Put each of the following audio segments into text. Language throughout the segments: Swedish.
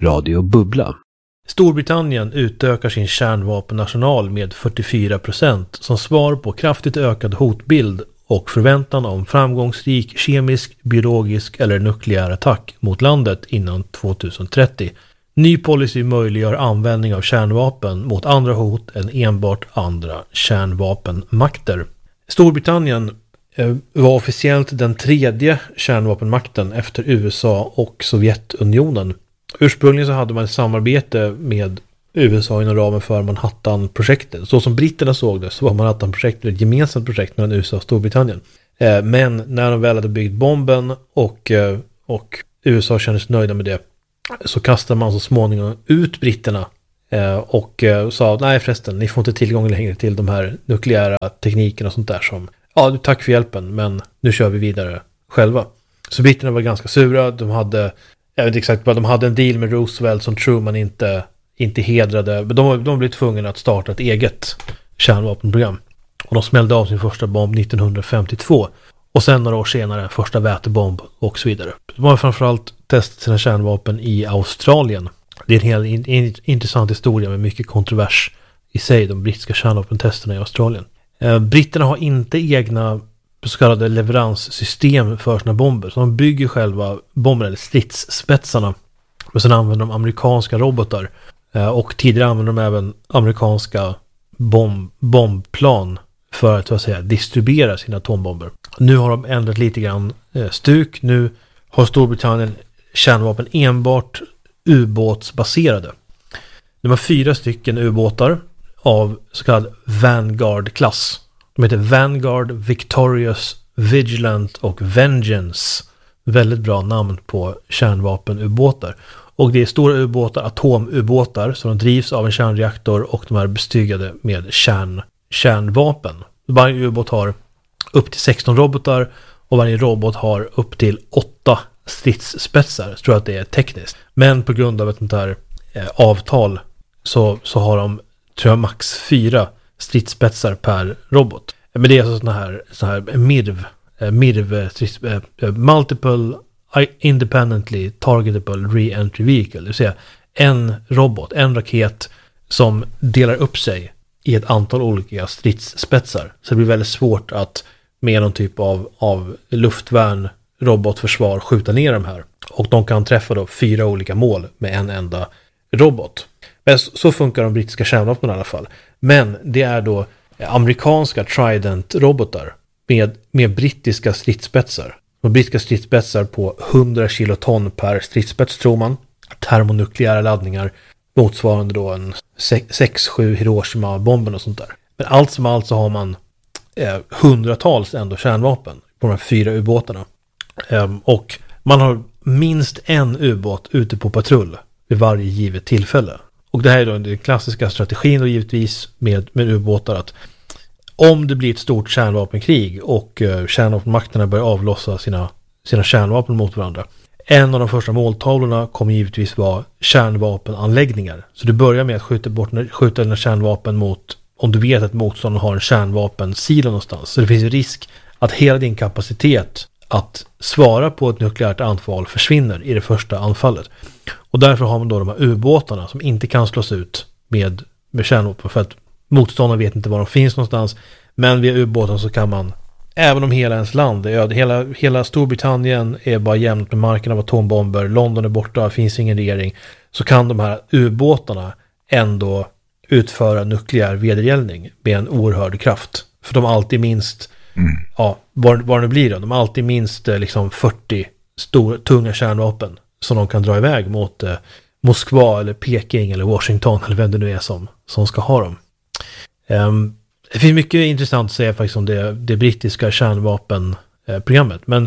Radio Bubbla. Storbritannien utökar sin kärnvapenarsenal med 44% som svar på kraftigt ökad hotbild och förväntan om framgångsrik kemisk, biologisk eller nukleär attack mot landet innan 2030. Ny policy möjliggör användning av kärnvapen mot andra hot än enbart andra kärnvapenmakter. Storbritannien var officiellt den tredje kärnvapenmakten efter USA och Sovjetunionen. Ursprungligen så hade man ett samarbete med USA inom ramen för Manhattan-projektet. Så som britterna såg det så var Manhattan-projektet ett gemensamt projekt mellan USA och Storbritannien. Men när de väl hade byggt bomben och USA kände sig nöjda med det så kastade man så småningom ut britterna och sa nej förresten, ni får inte tillgång längre till de här nukleära teknikerna och sånt där som ja, tack för hjälpen men nu kör vi vidare själva. Så britterna var ganska sura, de hade jag vet inte exakt vad de hade en deal med Roosevelt som Truman inte hedrade. Men de blev tvungna att starta ett eget kärnvapenprogram. Och de smällde av sin första bomb 1952. Och sen några år senare första vätebomb och så vidare. De har framförallt testat sina kärnvapen i Australien. Det är en helt intressant historia med mycket kontrovers i sig. De brittiska kärnvapentesterna i Australien. Britterna har inte egna så kallade leveranssystem för sina bomber. Så de bygger själva bomber eller stridsspetsarna. Men sen använder de amerikanska robotar. Och tidigare använder de även amerikanska bombplan för att, så att säga, distribuera sina atombomber. Nu har de ändrat lite grann stuk. Nu har Storbritannien kärnvapen enbart ubåtsbaserade. De har 4 stycken ubåtar av så kallad Vanguard-klass. De heter Vanguard, Victorious, Vigilant och Vengeance. Väldigt bra namn på kärnvapenubåtar. Och det är stora ubåtar, atomubåtar, så de drivs av en kärnreaktor och de är bestygade med kärnvapen. Varje ubåt har upp till 16 robotar och varje robot har upp till 8 stridsspetsar. Jag tror att det är tekniskt. Men på grund av ett sånt här avtal så har de, tror jag, max 4 stridsspetsar per robot. Men det är alltså såna här MIRV Multiple Independently Targetable Re-Entry Vehicle. Det vill säga en robot, en raket som delar upp sig i ett antal olika stridsspetsar. Så det blir väldigt svårt att med någon typ av luftvärn, robotförsvar skjuta ner de här. Och de kan träffa då 4 olika mål med en enda robot. Men så funkar de brittiska kärnvapnen i alla fall. Men det är då amerikanska Trident-robotar med brittiska stridsspetsar. De brittiska stridsspetsar på 100 kiloton per stridsspets tror man. Termonukleära laddningar motsvarande då en 6-7 Hiroshima-bomben och sånt där. Men allt som allt så har man hundratals ändå kärnvapen på de här 4 ubåtarna. Och man har minst en ubåt ute på patrull vid varje givet tillfälle. Och det här är då den klassiska strategin och givetvis med ubåtar att om det blir ett stort kärnvapenkrig och kärnvapenmakterna börjar avlossa sina kärnvapen mot varandra. En av de första måltavlorna kommer givetvis vara kärnvapenanläggningar. Så du börjar med att skjuta dina kärnvapen mot, om du vet att motståndaren har en kärnvapensilo någonstans. Så det finns ju risk att hela din kapacitet att svara på ett nukleärt anfall försvinner i det första anfallet. Och därför har man då de här ubåtarna som inte kan slås ut med kärnvapen för att motståndaren vet inte var de finns någonstans. Men via ubåten så kan man, även om hela ens land är öde, hela Storbritannien är bara jämnt med marken av atombomber, London är borta, finns ingen regering, så kan de här ubåtarna ändå utföra nukleär vedergällning med en oerhörd kraft. För de har alltid minst, vad det blir då, de har alltid minst liksom 40 tunga kärnvapen som de kan dra iväg mot Moskva eller Peking eller Washington eller vem det nu är som ska ha dem. Det finns mycket intressant att säga faktiskt om det brittiska kärnvapenprogrammet. Men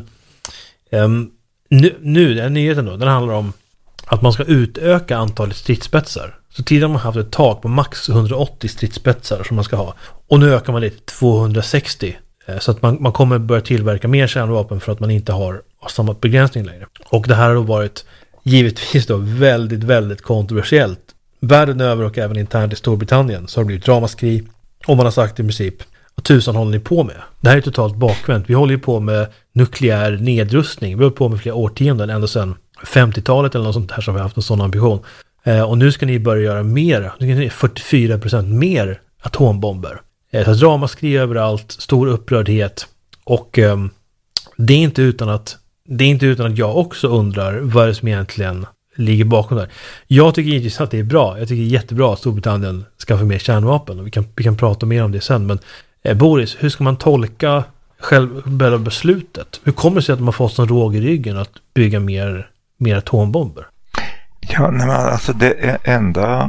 nu den nyheten då, den handlar om att man ska utöka antalet stridsspetsar. Så tidigare har man haft ett tak på max 180 stridsspetsar som man ska ha. Och nu ökar man det till 260. Så att man kommer börja tillverka mer kärnvapen för att man inte har samma begränsning längre. Och det här har då varit givetvis då väldigt, väldigt kontroversiellt. Världen över och även internt i Storbritannien så har det blivit ramaskri. Och man har sagt i princip, vad tusan håller ni på med? Det här är totalt bakvänt. Vi håller ju på med nukleär nedrustning. Vi har hållit på med flera årtionden ända sedan 50-talet eller något sånt här som vi har haft en sån ambition. Och nu ska ni börja göra mer. Nu ska ni 44% mer atombomber. Så ramaskri överallt, stor upprördhet. Och det är inte utan att jag också undrar vad det som egentligen ligger bakom där. Jag tycker givetvis att det är bra. Jag tycker det är jättebra att Storbritannien ska få mer kärnvapen. Och vi kan prata mer om det sen. Men Boris, hur ska man tolka själva beslutet? Hur kommer det sig att de har fått en råg i ryggen att bygga mer atombomber? Ja, nej, men alltså det enda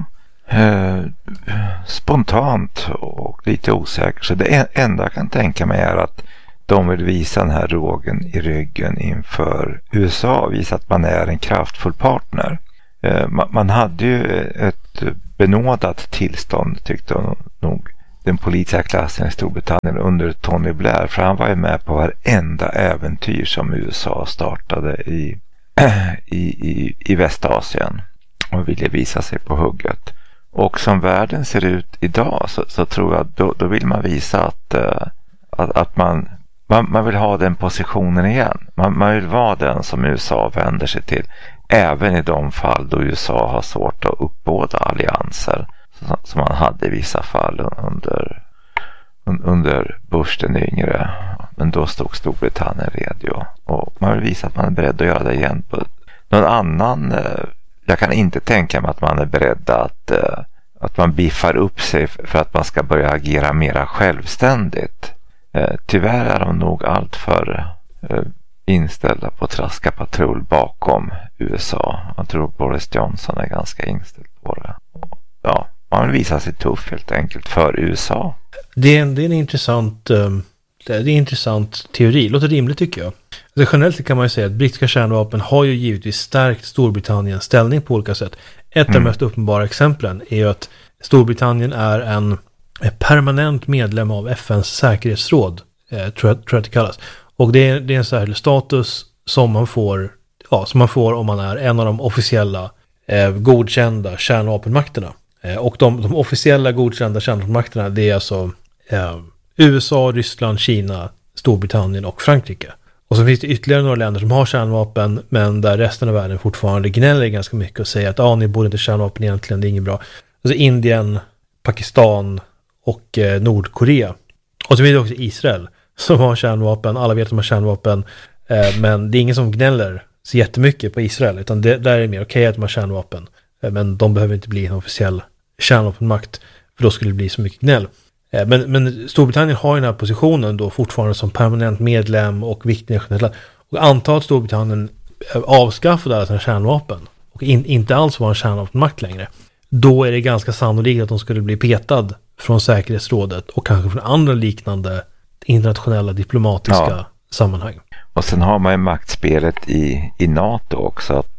spontant och lite osäkert. Så det enda jag kan tänka mig är att de vill visa den här rågen i ryggen inför USA, visa att man är en kraftfull partner. Man hade ju ett benådat tillstånd, tyckte nog den politiska klassen i Storbritannien under Tony Blair, för han var ju med på varenda äventyr som USA startade i Västasien och ville visa sig på hugget. Och som världen ser ut idag så tror jag då vill man visa att man vill ha den positionen igen. Man vill vara den som USA vänder sig till, även i de fall då USA har svårt att uppbåda allianser som man hade i vissa fall under Bush den yngre. Men då stod Storbritannien redo. Och man vill visa att man är beredd att göra det igen på någon annan. Jag kan inte tänka mig att man är beredd att man biffar upp sig för att man ska börja agera mera självständigt. Tyvärr är de nog allt för inställda på att traska patrull bakom USA. Jag tror Boris Johnson är ganska inställd på det. Ja, man vill visa sig tuff helt enkelt för USA. Det är en intressant teori. Låter rimligt tycker jag. Alltså, generellt kan man ju säga att brittiska kärnvapen har ju givetvis stärkt Storbritanniens ställning på olika sätt. Ett av de mest uppenbara exemplen är ju att Storbritannien är en permanent medlem av FNs säkerhetsråd, tror jag det kallas. Och det är en särskild status som man får om man är en av de officiella godkända kärnvapenmakterna. Och de officiella godkända kärnvapenmakterna, det är alltså USA, Ryssland, Kina, Storbritannien och Frankrike. Och så finns det ytterligare några länder som har kärnvapen, men där resten av världen fortfarande gnäller ganska mycket och säger att ni borde inte kärnvapen egentligen, det är inget bra. Alltså Indien, Pakistan och Nordkorea. Och så finns det också Israel som har kärnvapen. Alla vet att de har kärnvapen, men det är ingen som gnäller så jättemycket på Israel, utan där är det mer okej att de har kärnvapen. Men de behöver inte bli en officiell kärnvapenmakt, för då skulle det bli så mycket gnäll. Men Storbritannien har ju den här positionen då fortfarande som permanent medlem och viktig nationell. Och antar att Storbritannien avskaffade alla sina kärnvapen och inte alls var en kärnvapenmakt längre, då är det ganska sannolikt att de skulle bli petad från säkerhetsrådet och kanske från andra liknande internationella diplomatiska sammanhang. Och sen har man ju maktspelet i NATO också, att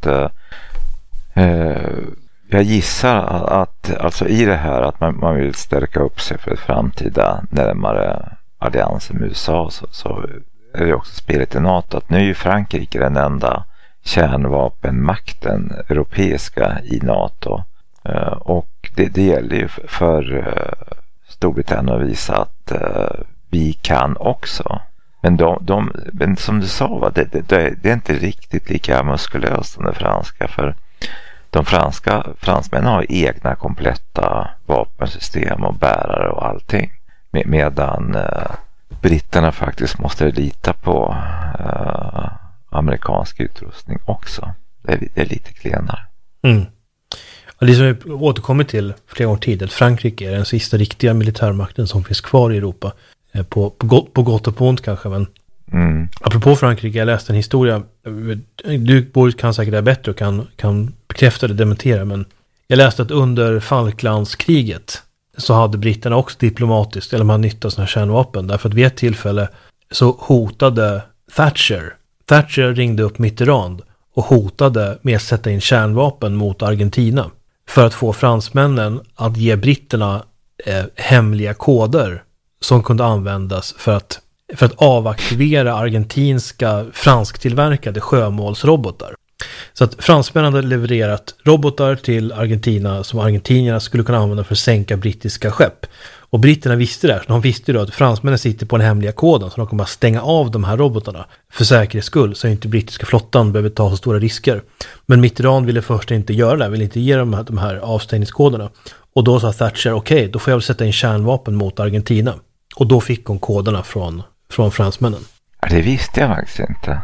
jag gissar att alltså i det här att man vill stärka upp sig för ett framtida närmare allians med USA, så är det också spelet i NATO att nu är Frankrike den enda kärnvapenmakten europeiska i NATO. Och det gäller ju för Storbritannien att visa att vi kan också. Men som du sa, det är inte riktigt lika muskulöst som det franska, för de fransmännen har egna kompletta vapensystem och bärare och allting. Medan britterna faktiskt måste lita på amerikansk utrustning också. Det är lite klenare. Mm. Och det som vi återkommer till flera år tid, att Frankrike är den sista riktiga militärmakten som finns kvar i Europa. På gott och på ont kanske, men apropå Frankrike, jag läste en historia. Du Boris kan säkert det bättre och kan bekräfta det, dementera, men jag läste att under Falklandskriget så hade britterna också diplomatiskt, eller man nyttade sådana kärnvapen, därför att vid ett tillfälle så hotade Thatcher ringde upp Mitterrand och hotade med att sätta in kärnvapen mot Argentina för att få fransmännen att ge britterna hemliga koder som kunde användas för att avaktivera argentinska fransktillverkade sjömålsrobotar. Så att fransmännen hade levererat robotar till Argentina som argentinierna skulle kunna använda för att sänka brittiska skepp. Och britterna visste det här, så de visste ju då att fransmännen sitter på den hemliga koden, så de kommer att stänga av de här robotarna för säkerhets skull, så inte brittiska flottan behöver ta så stora risker. Men Mitterrand ville först inte göra det, ville inte ge de här avstängningskoderna. Och då sa Thatcher, okej, då får jag väl sätta in kärnvapen mot Argentina. Och då fick hon koderna från fransmännen. Ja, det visste jag faktiskt inte.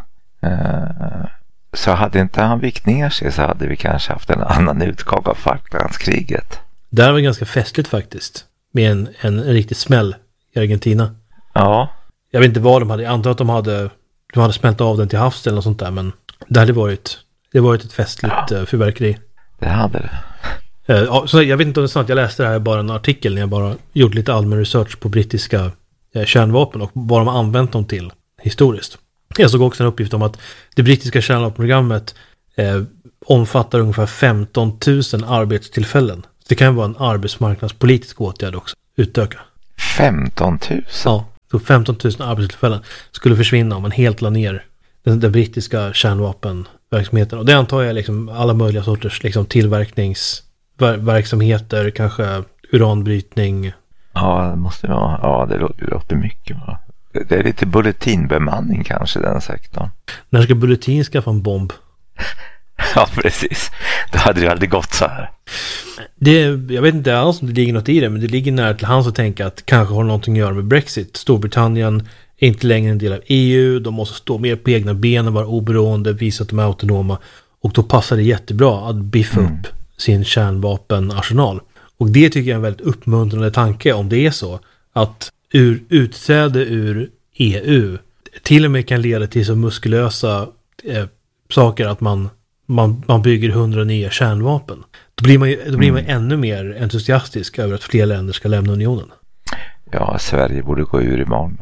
Så hade inte han vikt ner sig så hade vi kanske haft en annan utgång av Falklandskriget. Det här var ganska festligt faktiskt. Med en riktig smäll i Argentina. Ja. Jag vet inte vad de hade. Jag antar att de hade smält av den till havs eller något sånt där. Men det hade varit ett festligt fyrverkeri. Det hade det. Så jag vet inte om det är sant. Jag läste det här bara en artikel när jag bara gjort lite allmän research på brittiska kärnvapen och vad de har använt dem till historiskt. Jag såg också en uppgift om att det brittiska kärnvapenprogrammet omfattar ungefär 15 000 arbetstillfällen. Så det kan vara en arbetsmarknadspolitisk åtgärd också. Utöka. 15 000? Ja, så 15 000 arbetstillfällen skulle försvinna om man helt la ner den brittiska kärnvapenverksamheten. Och det antar jag liksom alla möjliga sorters liksom tillverkningsverksamheter, kanske uranbrytning. Ja, det måste vara. Ja, det låter mycket. Va? Det är lite bulletinbemanning kanske den sektorn. När ska bulletin skaffa en bomb? Ja, precis. Det hade ju aldrig gått så här. Jag vet inte alls om det ligger något i det, men det ligger nära till hands att tänka att kanske har någonting att göra med Brexit. Storbritannien är inte längre en del av EU, de måste stå mer på egna ben och vara oberoende, visa att de är autonoma. Och då passar det jättebra att biffa upp sin kärnvapenarsenal. Och det tycker jag är en väldigt uppmuntrande tanke, om det är så att utträde ur EU till och med kan leda till så muskulösa saker att man bygger 100 nya kärnvapen. Då blir man ännu mer entusiastisk över att fler länder ska lämna unionen. Ja, Sverige borde gå ur imorgon.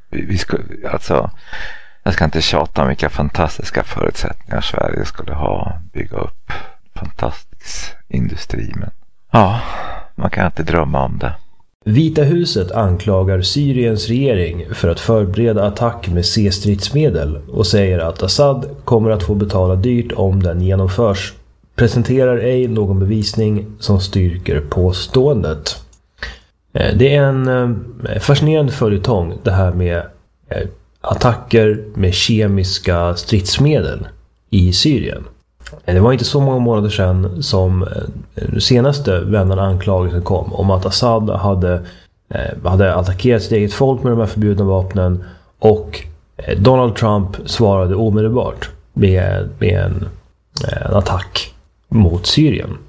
Alltså, jag ska inte tjata om vilka fantastiska förutsättningar Sverige skulle ha bygga upp fantastisk industri. Men ja, man kan inte drömma om det. Vita huset anklagar Syriens regering för att förbereda attack med C-stridsmedel och säger att Assad kommer att få betala dyrt om den genomförs. Presenterar ej någon bevisning som styrker påståendet. Det är en fascinerande följetong det här med attacker med kemiska stridsmedel i Syrien. Det var inte så många månader sedan som senaste vändan anklagelsen kom om att Assad hade attackerat sitt eget folk med de här förbjudna vapnen, och Donald Trump svarade omedelbart med en attack mot Syrien.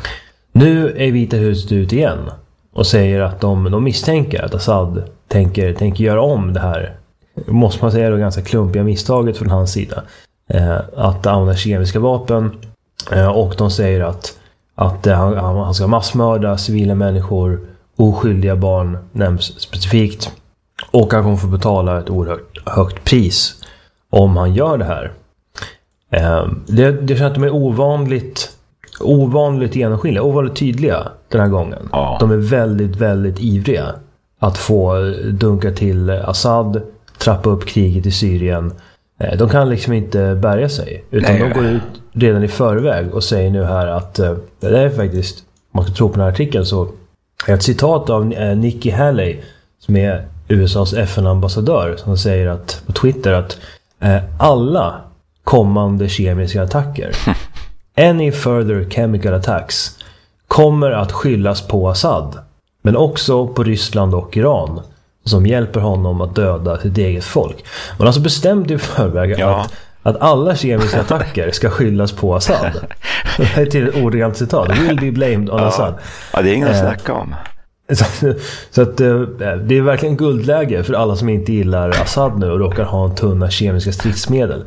Nu är Vita huset ut igen och säger att de misstänker att Assad tänker göra om det här, måste man säga, då ganska klumpiga misstaget från hans sida att använda kemiska vapen, och de säger att han ska massmörda civila människor, oskyldiga barn nämns specifikt, och han kommer få betala ett oerhört högt pris om han gör det här. Det känns att de är ovanligt genomskinliga, ovanligt tydliga den här gången. Ja. De är väldigt, väldigt ivriga att få dunka till Assad, trappa upp kriget i Syrien. De kan liksom inte bärga sig, utan de går ut redan i förväg och säger nu här att det är faktiskt, man ska tro på den här artikeln, så är ett citat av Nikki Haley som är USAs FN-ambassadör, som säger att på Twitter att alla kommande kemiska attacker, any further chemical attacks, kommer att skyllas på Assad, men också på Ryssland och Iran, som hjälper honom att döda sitt eget folk. Man har alltså bestämt i förväg att alla kemiska attacker ska skyllas på Assad. Det är till ett ordagrant citat. Will be blamed on Assad. Ja, det är inget att snacka om. Så att det är verkligen guldläge för alla som inte gillar Assad nu och råkar ha en tunna kemiska stridsmedel.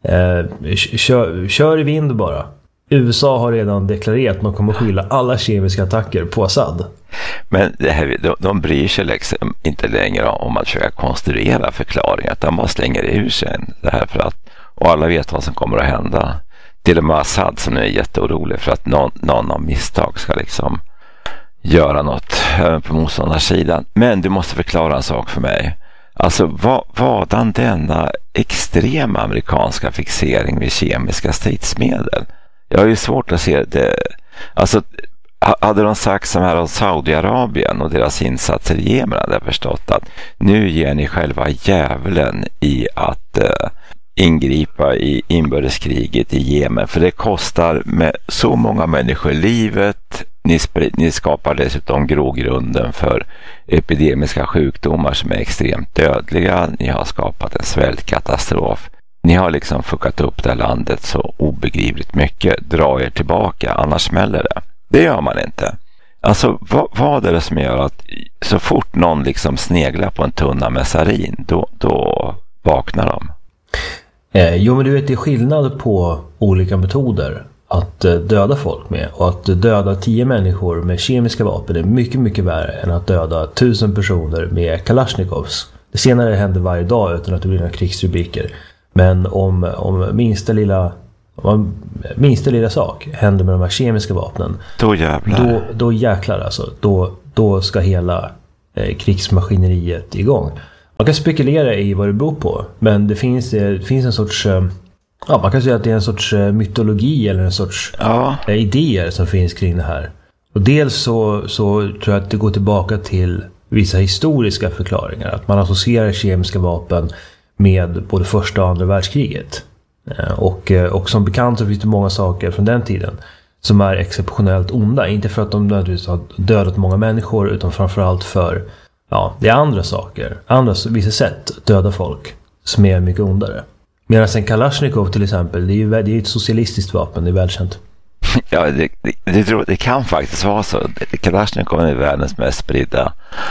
Kör i vind bara. USA har redan deklarerat att man kommer skylla alla kemiska attacker på Assad. Men det här, de bryr sig liksom inte längre om att försöka konstruera förklaringar, att de bara slänger ur sig det här för att, och alla vet vad som kommer att hända. Till och med Assad som är jätteorolig för att någon av misstag ska liksom göra något på motståndarsidan. Men du måste förklara en sak för mig. Alltså vadan denna extrema amerikanska fixering vid kemiska stridsmedel? Jag har ju svårt att se det. Alltså hade de sagt som här om Saudiarabien och deras insatser i Jemen, hade jag förstått att nu ger ni själva djävulen i att ingripa i inbördeskriget i Jemen, för det kostar med så många människor livet. Ni skapar dessutom grogrunden för epidemiska sjukdomar som är extremt dödliga. Ni har skapat en svältkatastrof. Ni har liksom fuckat upp det här landet så obegripligt mycket. Dra er tillbaka, annars smäller det. Det gör man inte. Alltså vad är det som gör att så fort någon liksom sneglar på en tunna med sarin, då vaknar de? Jo, men du vet, det är skillnad på olika metoder att döda folk med. Och att döda 10 människor med kemiska vapen är mycket, mycket värre än att döda 1000 personer med Kalashnikovs. Det senare händer varje dag utan att det blir några krigsrubriker. Men om minsta lilla sak händer med de här kemiska vapnen, då jäklar alltså. Då ska hela krigsmaskineriet igång. Man kan spekulera i vad det beror på, men det finns en sorts, man kan säga att det är en sorts mytologi eller en sorts idéer som finns kring det här. Och dels så tror jag att det går tillbaka till vissa historiska förklaringar, att man associerar kemiska vapen med både första och andra världskriget. Och som bekant så finns det många saker från den tiden som är exceptionellt onda, inte för att de nödvändigtvis har dödat många människor, utan framförallt för det är andra saker, vissa sätt att döda folk som är mycket ondare. Medan en Kalashnikov till exempel, det är ju ett socialistiskt vapen, det är välkänt. Ja, det kan faktiskt vara så. Kalashnikov är världens mest spridda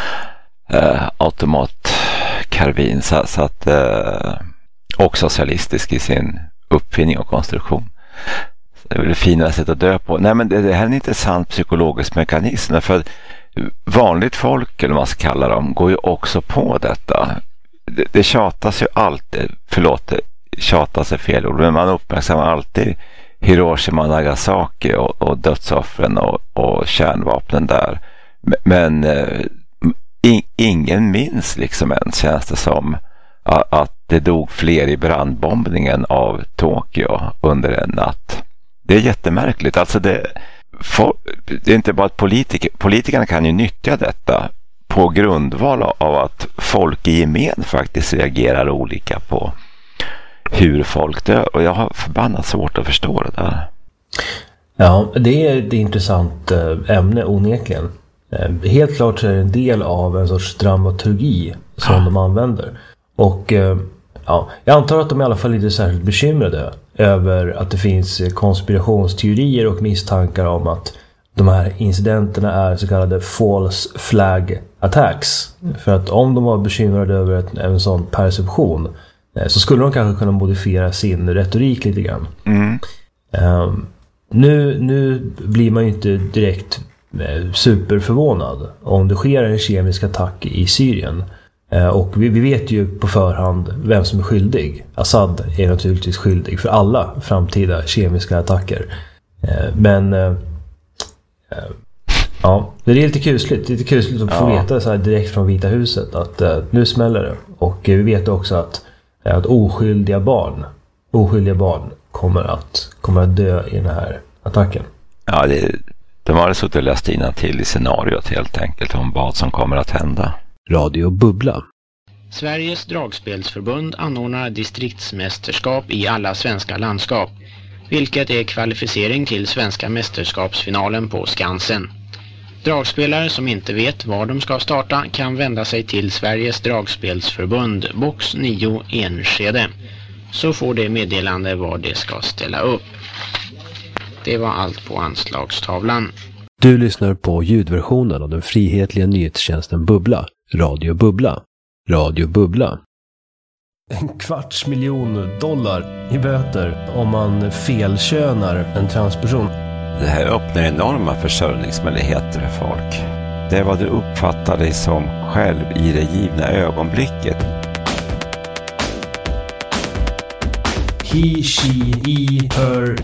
automatkarbin, så att och socialistisk i sin uppfinning och konstruktion. Det är väl det finare sätt att dö på. Nej, men det här är en intressant psykologisk mekanism, för vanligt folk, eller vad man ska kalla dem, går ju också på detta. Det tjatas ju alltid, tjatas är fel ord, men man uppmärksammar alltid Hiroshima och Nagasaki och dödsoffren och kärnvapnen där. Men ingen minns liksom ens, känns det som, att det dog fler i brandbombningen av Tokyo under en natt. Det är jättemärkligt. Alltså det är inte bara att politikerna kan ju nyttja detta på grundval av att folk i gemen faktiskt reagerar olika på hur folk dör. Och jag har förbannat svårt att förstå det där. Ja, det är ett intressant ämne onekligen. Helt klart är det en del av en sorts dramaturgi som de använder. Och jag antar att de i alla fall inte är särskilt bekymrade över att det finns konspirationsteorier och misstankar om att de här incidenterna är så kallade false flag attacks. För att om de var bekymrade över en sån perception, så skulle de kanske kunna modifiera sin retorik lite grann. Nu blir man ju inte direkt superförvånad om det sker en kemisk attack i Syrien. Och vi vet ju på förhand vem som är skyldig. Assad är naturligtvis skyldig för alla framtida kemiska attacker. Men det är lite kusligt att få veta så här direkt från Vita huset att nu smäller det. Och vi vet också att oskyldiga barn kommer att dö i den här attacken. Ja, de har suttit och läst till i scenariot helt enkelt om vad som kommer att hända. Radio Bubbla. Sveriges dragspelsförbund anordnar distriktsmästerskap i alla svenska landskap, vilket är kvalificering till svenska mästerskapsfinalen på Skansen. Dragspelare som inte vet var de ska starta kan vända sig till Sveriges dragspelsförbund, box 9 Enskede, så får de meddelande var de ska ställa upp. Det var allt på anslagstavlan. Du lyssnar på ljudversionen av den frihetliga nyhetstjänsten Bubbla, Radio Bubbla. Radio Bubbla. $250,000 i böter om man felkönar en transperson. Det här öppnar enorma försörjningsmöjligheter för folk. Det är vad du uppfattar dig som själv i det givna ögonblicket. He, she, he, her,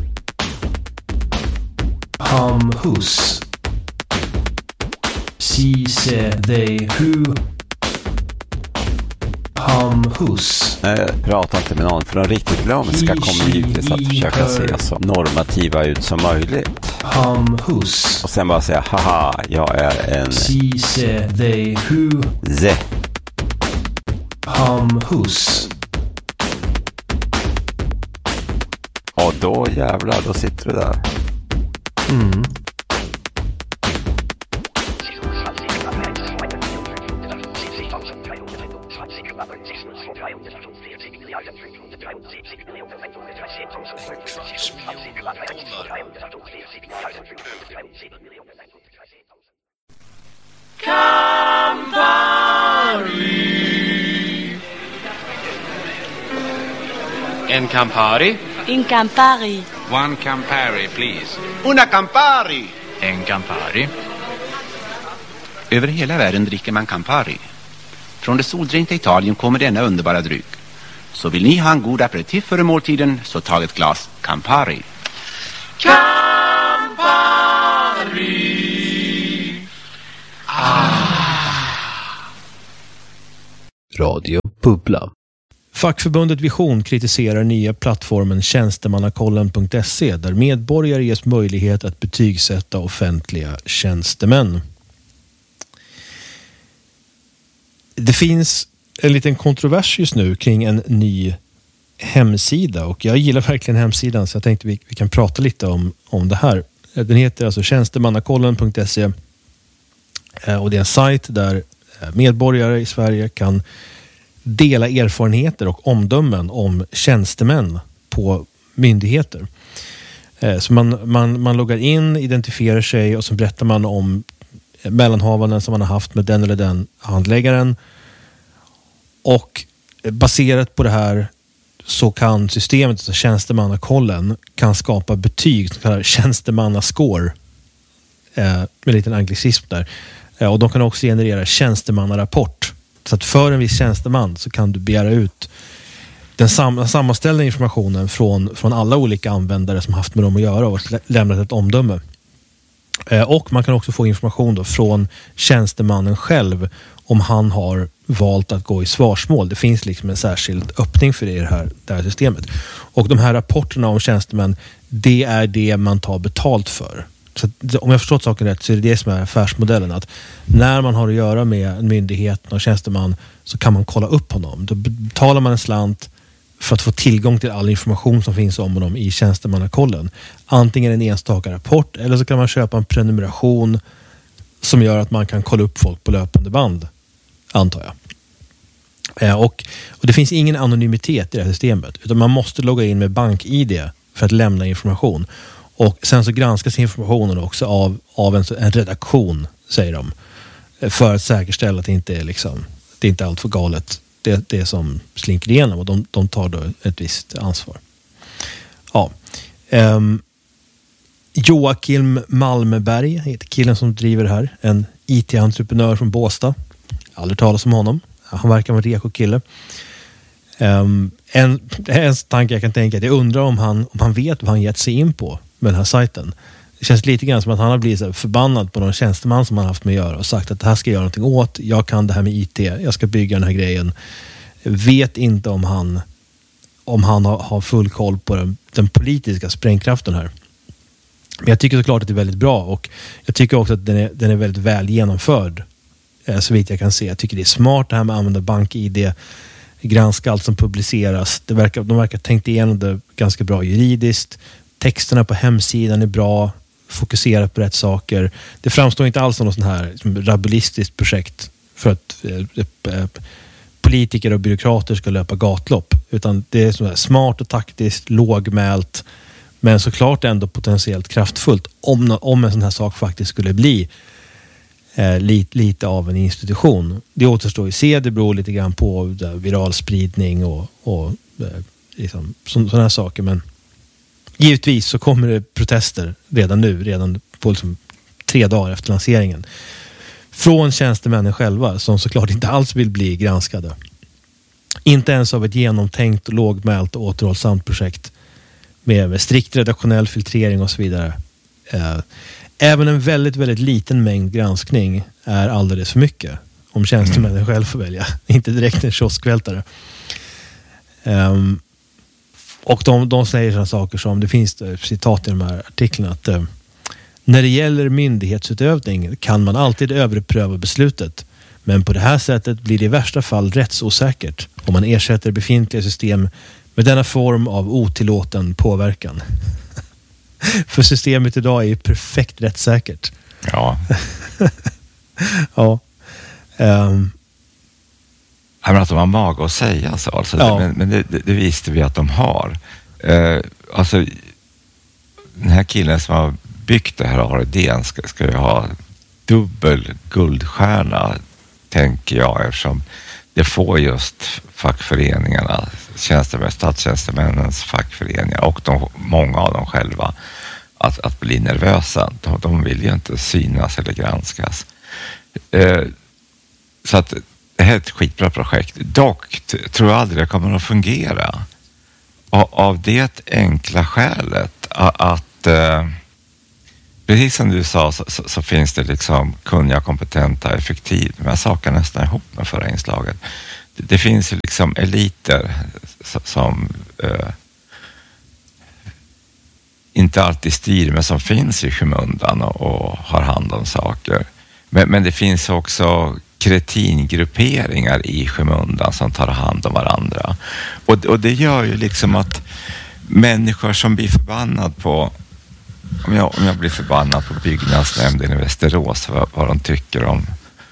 hum, hus. She, se, they, who. Hamhus. Prata inte med någon, för de riktigt glömska kommer givetvis att försöka se så normativa ut som möjligt. Hamhus. Och sen bara säga, haha, jag är en... Si, se, they, who. Ze. Hamhus. Och då jävlar, då sitter du där. Mm. En Campari. Un Campari. One Campari, please. Una Campari. En Campari. Över hela världen dricker man Campari. Från det soldränkta Italien kommer denna underbara dryck. Så vill ni ha en god aperitif före måltiden, så tag ett glas Campari. Campari. Radio Bubbla. Fackförbundet Vision kritiserar nya plattformen tjänstemannakollen.se där medborgare ges möjlighet att betygsätta offentliga tjänstemän. Det finns en liten kontrovers just nu kring en ny hemsida och jag gillar verkligen hemsidan så jag tänkte vi kan prata lite om det här. Den heter alltså tjänstemannakollen.se och det är en sajt där medborgare i Sverige kan dela erfarenheter och omdömen om tjänstemän på myndigheter. Så man loggar in, identifierar sig och så berättar man om mellanhavanden som man har haft med den eller den handläggaren. Och baserat på det här så kan systemet, alltså tjänstemannakollen, kan skapa betyg som kallas tjänstemannascore med en liten anglicism där. Och de kan också generera tjänstemannarapport. Så att för en viss tjänsteman så kan du begära ut den sammanställda informationen från alla olika användare som haft med dem att göra och lämnat ett omdöme. Och man kan också få information då från tjänstemannen själv om han har valt att gå i svarsmål. Det finns liksom en särskild öppning för det i det här systemet. Och de här rapporterna om tjänstemän, det är det man tar betalt för. Så om jag förstått saken rätt så är det som är affärsmodellen, att när man har att göra med en myndighet och tjänsteman så kan man kolla upp honom. Då betalar man en slant för att få tillgång till all information som finns om honom i tjänstemannakollen. Antingen en enstaka rapport eller så kan man köpa en prenumeration som gör att man kan kolla upp folk på löpande band, antar jag. Och det finns ingen anonymitet i det här systemet utan man måste logga in med BankID för att lämna information. Och sen så granskas informationen också av en redaktion, säger de. För att säkerställa att det inte är det är inte allt för galet. Det som slinker igenom och de tar då ett visst ansvar. Ja. Joakim Malmberg heter killen som driver det här. En IT-entreprenör från Båstad. Aldrig talas om honom. Han verkar vara en reko kille. En tanke jag kan tänka är att jag undrar om han vet vad han gett sig in på med den här sajten. Det känns lite grann som att han har blivit så förbannad på någon tjänsteman som han haft med att göra och sagt att det här ska jag göra någonting åt. Jag kan det här med IT. Jag ska bygga den här grejen. Vet inte om han har full koll på den politiska sprängkraften här. Men jag tycker såklart att det är väldigt bra och jag tycker också att den är väldigt väl genomförd så vitt jag kan se. Jag tycker det är smart det här med att använda BankID, granska allt som publiceras. De verkar tänkt igenom det ganska bra juridiskt. Texterna på hemsidan är bra, fokuserar på rätt saker. Det framstår inte alls som något sån här rabulistiskt projekt för att politiker och byråkrater ska löpa gatlopp. Utan det är så här smart och taktiskt, lågmält, men såklart ändå potentiellt kraftfullt om en sån här sak faktiskt skulle bli lite av en institution. Det återstår ju se, det beror lite grann på viral spridning och liksom, sådana här saker, men givetvis så kommer det protester redan på liksom 3 dagar efter lanseringen från tjänstemännen själva som såklart inte alls vill bli granskade. Inte ens av ett genomtänkt, lågmält och återhållsamt projekt med strikt redaktionell filtrering och så vidare. Även en väldigt, väldigt liten mängd granskning är alldeles för mycket. om tjänstemännen själv får välja. Inte direkt en kioskvältare. Och de säger sådana saker som, det finns citat i de här artiklarna, att när det gäller myndighetsutövning kan man alltid överpröva beslutet. Men på det här sättet blir det i värsta fall rättsosäkert om man ersätter befintliga system med denna form av otillåten påverkan. För systemet idag är ju perfekt rättssäkert. Ja. Ja. Jag menar att de har mag att säga så. Alltså, ja. Men det visste vi att de har. Alltså, den här killen som har byggt det här ARD:n ska ju ha dubbel guldstjärna, tänker jag, eftersom det får just fackföreningarna, statstjänstemännens fackföreningar och många av dem själva att bli nervösa. De vill ju inte synas eller granskas. Så att det här är ett skitbra projekt. Dock tror jag aldrig det kommer att fungera. Av det enkla skälet att precis som du sa så finns det liksom kunniga, kompetenta, effektiva. De här sakerna nästan ihop med förra inslaget. Det finns liksom eliter som inte alltid styr, men som finns i skymundan och har hand om saker. Men det finns också kretingrupperingar i skymundan som tar hand om varandra. Och det gör ju liksom att människor som blir förbannad på, om jag blir förbannad på byggnadsnämnden i Västerås, vad de tycker om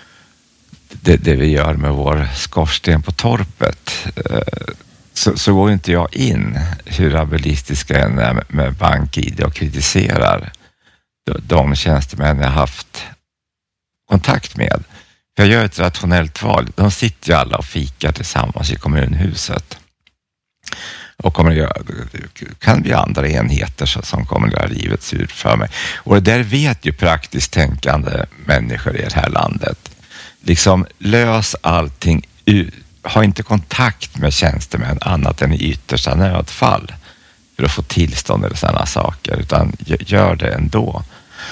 det vi gör med vår skorsten på torpet, så går inte jag in, hur abilistiska jag är med BankID, och kritiserar de tjänstemän jag haft kontakt med. För jag gör ett rationellt val. De sitter ju alla och fikar tillsammans i kommunhuset. Och kan bli andra enheter som kommer att göra livet surt för mig. Och det där vet ju praktiskt tänkande människor i det här landet. Liksom lös allting, ha inte kontakt med tjänstemän annat än i yttersta nödfall för att få tillstånd eller sådana saker, utan gör det ändå.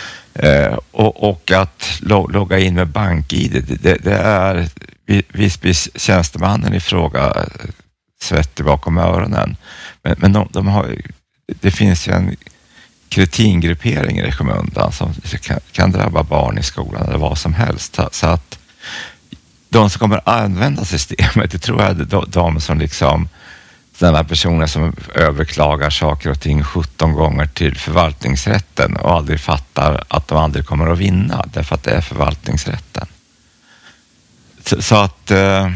Och att logga in med BankID, det är visst tjänstemannen i fråga svettig bakom öronen. Men de har, det finns ju en kretingruppering i skymundan som kan drabba barn i skolan eller vad som helst. Så att de som kommer att använda systemet, det tror jag är de som liksom, sådana personer som överklagar saker och ting 17 gånger till förvaltningsrätten och aldrig fattar att de aldrig kommer att vinna därför att det är förvaltningsrätten. Så att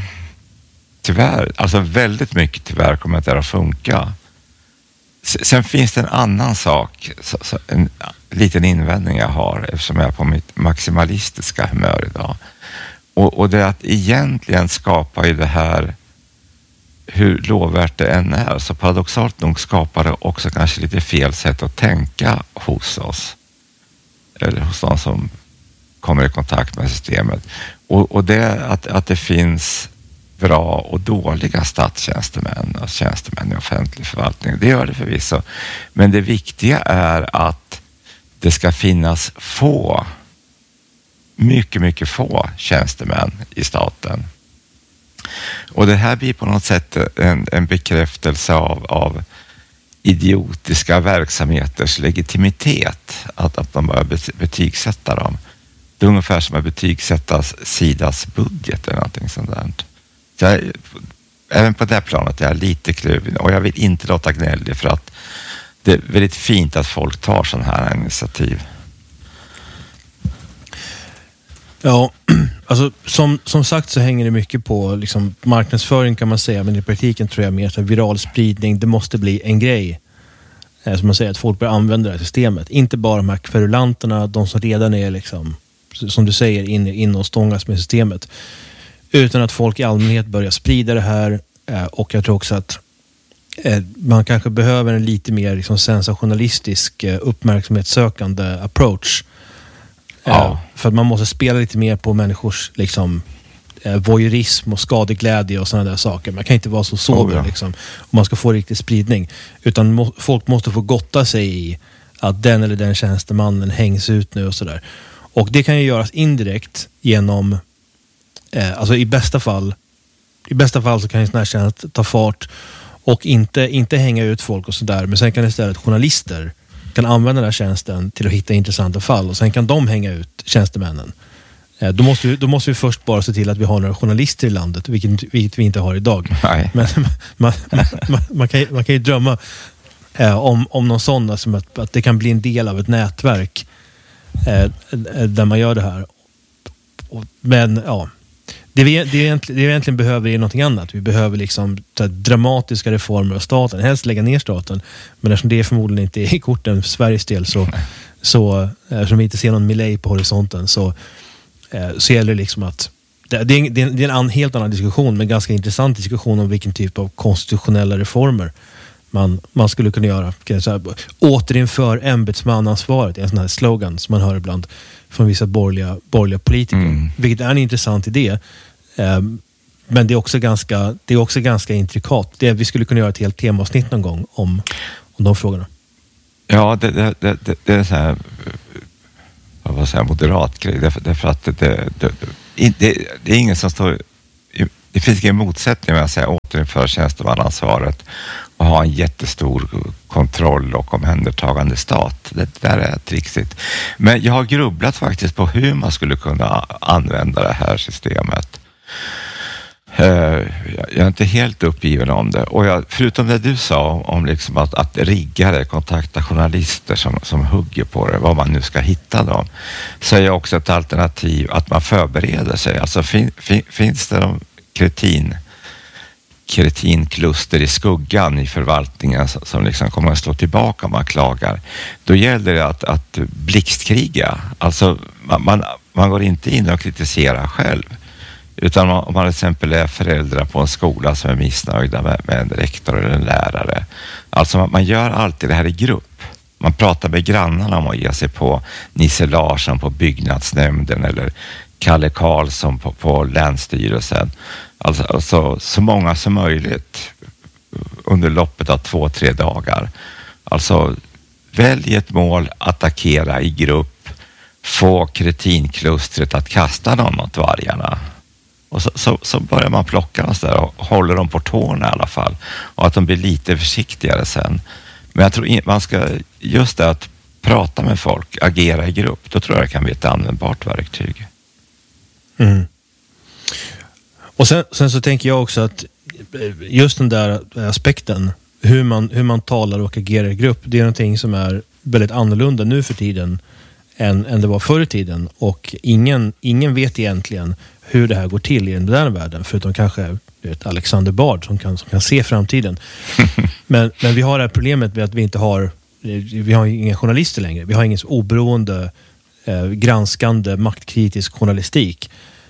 tyvärr, alltså väldigt mycket tyvärr kommer det att funka. Sen finns det en annan sak, en liten invändning jag har eftersom jag är på mitt maximalistiska humör idag. Och det är att egentligen skapar ju det här, hur lovvärt det än är, så paradoxalt nog skapar det också kanske lite fel sätt att tänka hos oss. Eller hos de som kommer i kontakt med systemet. Och det är att det finns bra och dåliga statstjänstemän och tjänstemän i offentlig förvaltning. Det gör det förvisso. Men det viktiga är att det ska finnas mycket få tjänstemän i staten. Och det här blir på något sätt en bekräftelse av idiotiska verksamheters legitimitet, att de börjar betygsätta dem. Det är ungefär som att betygsätta Sidas budget eller någonting sånt där. Så även på det planet är jag lite kluven, och jag vill inte låta gnällig, för att det är väldigt fint att folk tar sådana här initiativ. Ja, alltså som sagt så hänger det mycket på liksom marknadsföring kan man säga, men i praktiken tror jag mer så viral spridning, det måste bli en grej. Som man säger, att folk börjar använda det här systemet. Inte bara de här kverulanterna, de som redan är liksom, som du säger, inne och stångas med systemet. Utan att folk i allmänhet börjar sprida det här. Och jag tror också att man kanske behöver en lite mer liksom sensationalistisk uppmärksamhetssökande approach. Ja. För att man måste spela lite mer på människors liksom, voyeurism och skadeglädje och sådana där saker. Man kan inte vara så sober liksom, om man ska få riktig spridning. Utan folk måste få gotta sig i att den eller den tjänstemannen hängs ut nu och sådär. Och det kan ju göras indirekt genom Alltså i bästa fall så kan en sån här tjänst ta fart och inte hänga ut folk och sådär. Men sen kan istället journalister kan använda den här tjänsten till att hitta intressanta fall. Och sen kan de hänga ut tjänstemännen. Då måste vi först bara se till att vi har några journalister i landet, vilket vi inte har idag. Nej. Men man kan ju drömma om någon sån, alltså att det kan bli en del av ett nätverk där man gör det här. Men ja, det vi egentligen behöver är någonting annat. Vi behöver liksom dramatiska reformer av staten. Helst lägga ner staten. Men eftersom det förmodligen inte är i korten för Sveriges del så eftersom vi inte ser någon Milei på horisonten så gäller det liksom att det är en helt annan diskussion, men ganska intressant diskussion om vilken typ av konstitutionella reformer man skulle kunna göra. Återinför ämbetsmannaansvaret är en sån här slogan som man hör ibland från vissa borgerliga politiker. Vilket är en intressant idé. Men det är också ganska intrikat. Vi skulle kunna göra ett helt temaavsnitt någon gång om de frågorna. Ja, det är så här, vad säger, moderat grej. Därför att det är ingen som står... Det finns ingen motsättning med att säga återinföra tjänstemannaansvaret och ha en jättestor kontroll och omhändertagande stat. Det där är trixigt. Men jag har grubblat faktiskt på hur man skulle kunna använda det här systemet. Jag är inte helt uppgiven om det. Och förutom det du sa om liksom att rigga det, kontakta journalister som hugger på det, vad man nu ska hitta dem, så är också ett alternativ att man förbereder sig. Alltså finns det kretinkluster i skuggan i förvaltningen som liksom kommer att slå tillbaka om man klagar, då gäller det att blixtkriga. Alltså man går inte in och kritiserar själv, utan om man till exempel är föräldrar på en skola som är missnöjda med en rektor eller en lärare. Alltså man gör alltid det här i grupp. Man pratar med grannarna om att ge sig på Nisse Larsson på byggnadsnämnden eller Kalle Karlsson på länsstyrelsen. Alltså så många som möjligt under loppet av 2-3 dagar. Alltså välj ett mål, attackera i grupp, få kretinklustret att kasta någon mot vargarna. Och så börjar man plocka oss där och håller dem på tårna i alla fall. Och att de blir lite försiktigare sen. Men jag tror man ska just det att prata med folk, agera i grupp. Då tror jag det kan bli ett användbart verktyg. Mm. Och sen så tänker jag också att just den där aspekten, hur man talar och agerar i grupp, det är någonting som är väldigt annorlunda nu för tiden än det var förr i tiden. Och ingen vet egentligen hur det här går till i den moderna världen, förutom kanske Alexander Bard som kan se framtiden. Men vi har det här problemet med att vi har inga journalister längre. Vi har ingen oberoende, granskande, maktkritisk journalistik.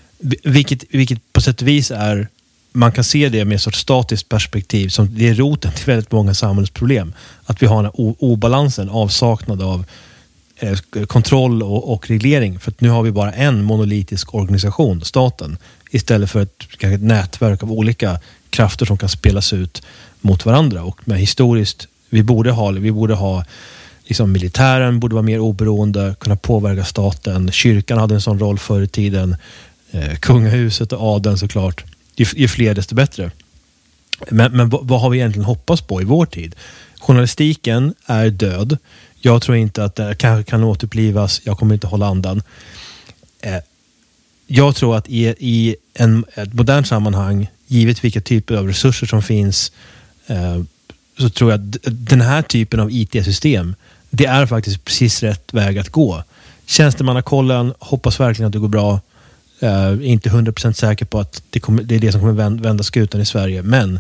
Vilket på sätt och vis är, man kan se det med ett sorts statiskt perspektiv som det är roten till väldigt många samhällsproblem. Att vi har den här obalansen, avsaknad av kontroll och reglering. För att nu har vi bara en monolitisk organisation, staten, istället för ett nätverk av olika krafter som kan spelas ut mot varandra. Och med historiskt, vi borde ha liksom militären borde vara mer oberoende, kunna påverka staten. Kyrkan hade en sån roll förr i tiden. Kungahuset och adeln såklart. Ju fler desto bättre. Men vad har vi egentligen hoppats på i vår tid? Journalistiken är död. Jag tror inte att det kan återupplivas. Jag kommer inte hålla andan. Jag tror att i ett modernt sammanhang, givet vilka typer av resurser som finns, så tror jag att den här typen av IT-system, det är faktiskt precis rätt väg att gå. Tjänstemannakollen, hoppas verkligen att det går bra. Inte 100% säker på att det är det som kommer vända skutan i Sverige, men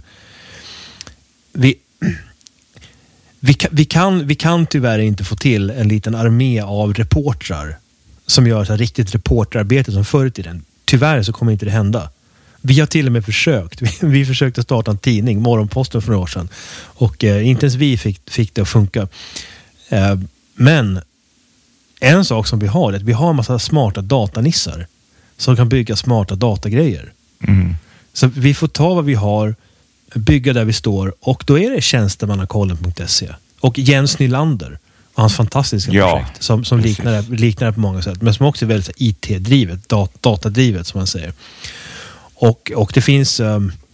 vi kan tyvärr inte få till en liten armé av reportrar som gör så här riktigt reporterarbete som förr i tiden. Tyvärr så kommer inte det hända. Vi har till och med försökt. Vi försökte starta en tidning, Morgonposten, för några år sedan. Och inte ens vi fick det att funka. Men en sak som vi har är att vi har en massa smarta datanissar som kan bygga smarta datagrejer. Mm. Så vi får ta vad vi har, bygga där vi står, och då är det tjänstemannakollen.se och Jens Nylander och hans fantastiska projekt som liknar det på många sätt, men som också är väldigt IT-drivet, datadrivet som man säger. Och det finns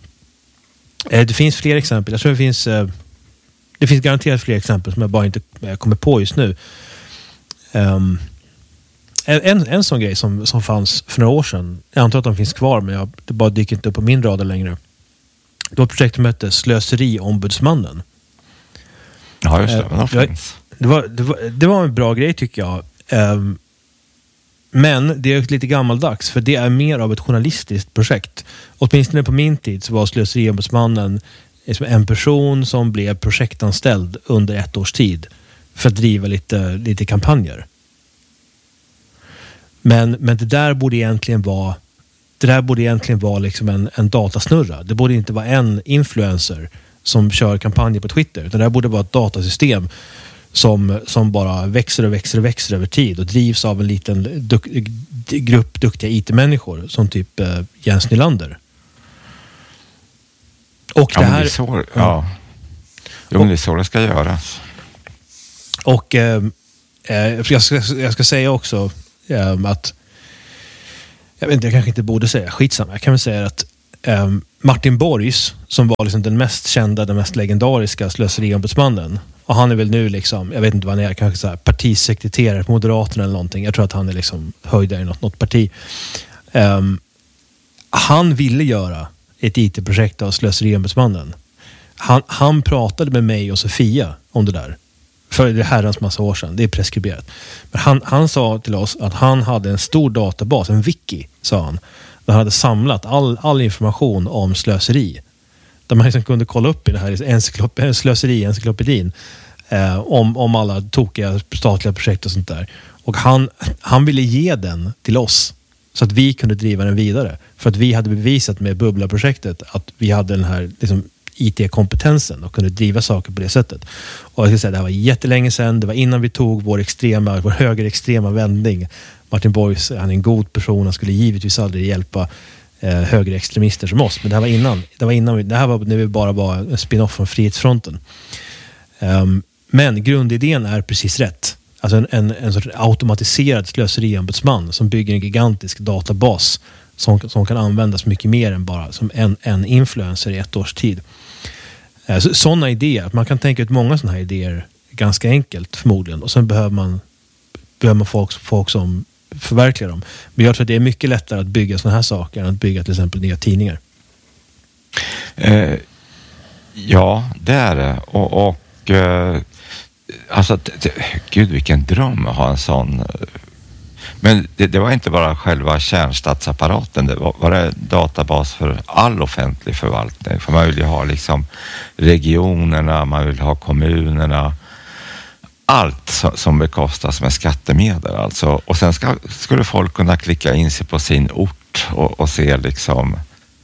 fler exempel. Jag tror det finns garanterat fler exempel som jag bara inte kommer på just nu. En sån grej som fanns för några år sedan, jag antar att de finns kvar, men det bara dyker inte upp på min radar längre. Det var ett projekt som hette Slöseriombudsmannen. Ja, just det. Men de finns. Det var en bra grej tycker jag. Men det är lite gammaldags, för det är mer av ett journalistiskt projekt. Åtminstone på min tid så var Slöseriombudsmannen en person som blev projektanställd under 1 års tid för att driva lite kampanjer. Men det där borde egentligen vara liksom en datasnurra. Det borde inte vara en influencer som kör kampanjer på Twitter, utan det där borde vara ett datasystem som bara växer över tid och drivs av en liten grupp duktiga IT-människor som typ Jens Nylander. Och det här... det är så det ska göras. Och jag ska säga också att jag vet inte, jag kanske inte borde säga skitsamma. Jag kan väl säga att Martin Borgs, som var liksom den mest kända, den mest legendariska slöseriombudsmannen, och han är väl nu liksom, jag vet inte vad han är, kanske så här partisekreterare på Moderaterna eller någonting. Jag tror att han är liksom höjdare i något parti. Han ville göra ett IT-projekt av slöseriombudsmannen. Han pratade med mig och Sofia om det där för det herrans massa år sedan. Det är preskriberat. Men han sa till oss att han hade en stor databas, en wiki, sa han. Där han hade samlat all information om slöseri. Där man liksom kunde kolla upp i det här slöseri-encyklopedin om alla tokiga statliga projekt och sånt där. Och han ville ge den till oss så att vi kunde driva den vidare. För att vi hade bevisat med Bubbla-projektet att vi hade den här liksom IT-kompetensen och kunde driva saker på det sättet. Och jag ska säga, det här var jättelänge sedan. Det var innan vi tog vår högerextrema vändning. Martin Borgs, han är en god person. Han skulle givetvis aldrig hjälpa högerextremister som oss. Men det här var innan. Det här var när vi bara var en spin-off från Frihetsfronten. Men grundidén är precis rätt. Alltså en sorts automatiserad slöseriombudsman som bygger en gigantisk databas som kan användas mycket mer än bara som en influencer i 1 års tid. Sådana idéer, man kan tänka ut många sådana här idéer ganska enkelt förmodligen, och sen behöver man folk som förverkligar dem. Men jag tror att det är mycket lättare att bygga sådana här saker än att bygga till exempel nya tidningar. Ja, det är det. Och alltså, gud vilken dröm att ha en sån. Men det var inte bara själva kärnstatsapparaten, det var det databas för all offentlig förvaltning. För man vill ju ha liksom regionerna, man vill ha kommunerna, allt som bekostas med skattemedel alltså. Och sen skulle folk kunna klicka in sig på sin ort och se liksom,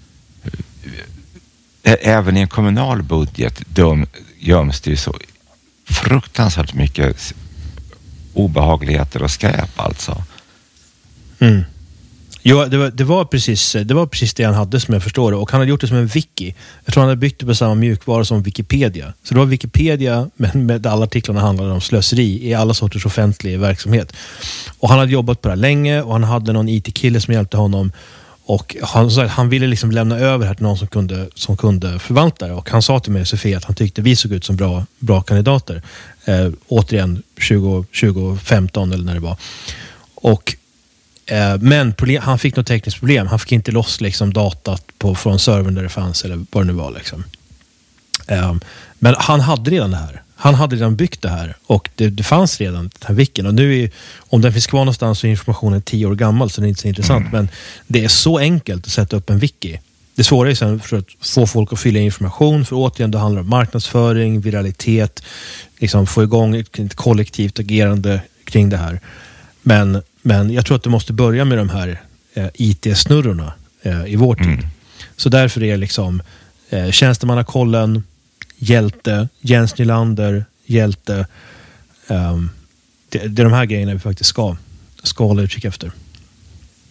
även i en kommunal budget göms det ju så fruktansvärt mycket obehagligheter och skräp alltså. Mm. Jo, det var precis det han hade, som jag förstår det. Och han hade gjort det som en wiki. Jag tror han hade byggt det på samma mjukvara som Wikipedia. Så det var Wikipedia, men med alla artiklarna handlade om slöseri i alla sorters offentlig verksamhet. Och han hade jobbat på det här länge, och han hade någon IT-kille som hjälpte honom. Och han ville liksom lämna över här till någon som kunde förvalta det. Och han sa till mig, Sofia, att han tyckte vi såg ut som bra kandidater. Återigen 2015 eller när det var. Och men han fick något tekniskt problem. Han fick inte loss liksom datat från servern där det fanns, eller vad det nu var liksom. Men han hade redan det här. Han hade redan byggt det här, och det fanns redan den här wikin. Och nu om den finns kvar någonstans så är informationen 10 år gammal, så det är inte så intressant. Men det är så enkelt att sätta upp en wiki. Det svåra är sen för att få folk att fylla information, för återigen det handlar om marknadsföring, viralitet, liksom få igång ett kollektivt agerande kring det här. Men jag tror att du måste börja med de här IT-snurrorna i vår tid. Så därför är liksom tjänstemannakollen, hjälte, Jens Nylander, hjälte. Det är de här grejerna vi faktiskt ska hålla utkik efter.